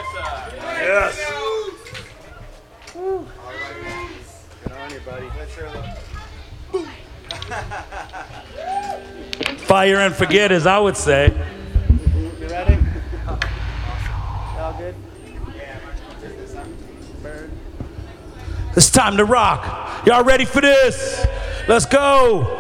Yes. All right, guys. Good on you, buddy. Let's hear a look. Fire and forget, as I would say. You ready? All good? Yeah. Burn. It's time to rock. Y'all ready for this? Let's go.